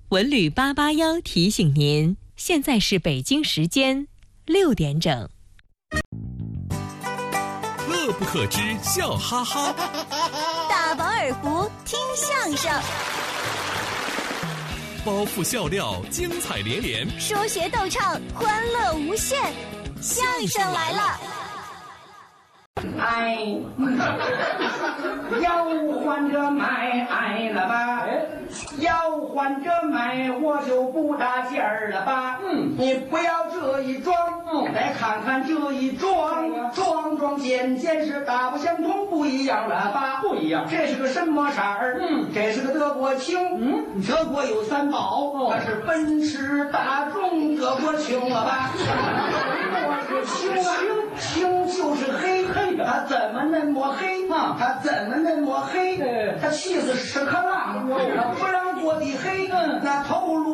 文旅881提醒您，现在是北京时间6点整。 乐不可支，笑哈哈； 大饱耳福，听相声； 包袱笑料，精彩连连； 说学逗唱，欢乐无限。相声来了！ 哎，要换着买了吧？要换着买，我就不搭劲儿了吧？你不要这一装，再看看这一装，装件是大不相同，不一样了吧？不一样，这是个什么色儿？这是个德国青。德国有3宝，那是奔驰、大众、德国青了吧？青就是黑的，它怎么那么黑？它怎么那么黑？它气死屎壳郎，不让过的黑，那头颅。